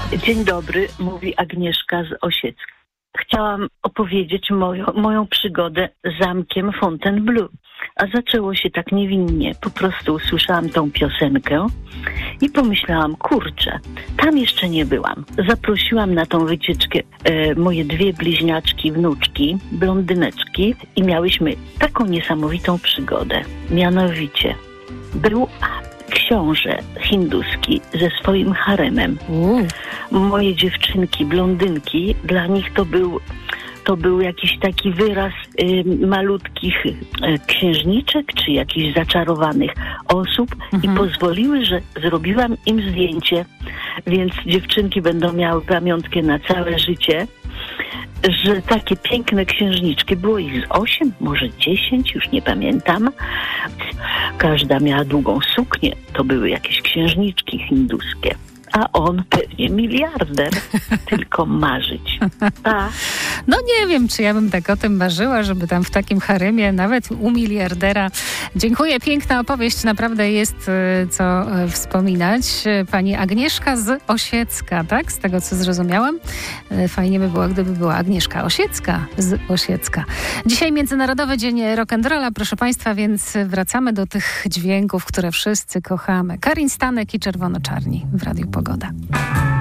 Dzień dobry, mówi Agnieszka z Osiecka. Chciałam opowiedzieć moją przygodę z zamkiem Fontainebleau. A zaczęło się tak niewinnie. Po prostu usłyszałam tą piosenkę i pomyślałam, kurczę, tam jeszcze nie byłam. Zaprosiłam na tą wycieczkę moje 2 bliźniaczki, wnuczki, blondyneczki i miałyśmy taką niesamowitą przygodę. Mianowicie był książę hinduski ze swoim haremem. Moje dziewczynki, blondynki, dla nich to był jakiś taki wyraz malutkich księżniczek, czy jakichś zaczarowanych osób i pozwoliły, że zrobiłam im zdjęcie, więc dziewczynki będą miały pamiątkę na całe życie, że takie piękne księżniczki, było ich z 8, może 10, już nie pamiętam. Każda miała długą suknię, to były jakieś księżniczki hinduskie. A on pewnie miliarder, tylko marzyć. No nie wiem, czy ja bym tak o tym marzyła, żeby tam w takim haremie, nawet u miliardera. Dziękuję, piękna opowieść, naprawdę jest co wspominać. Pani Agnieszka z Osiecka, tak? Z tego, co zrozumiałam. Fajnie by było, gdyby była Agnieszka Osiecka z Osiecka. Dzisiaj Międzynarodowy Dzień Rock'n'Rolla, proszę Państwa, więc wracamy do tych dźwięków, które wszyscy kochamy. Karin Stanek i Czerwono-Czarni w Radiu Pogoda.